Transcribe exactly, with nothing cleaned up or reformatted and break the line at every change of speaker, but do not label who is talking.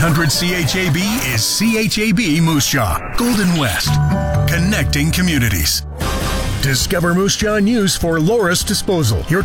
hundred C H A B is C H A B Moose Jaw, Golden West, connecting communities. Discover Moose Jaw News for Loris Disposal, your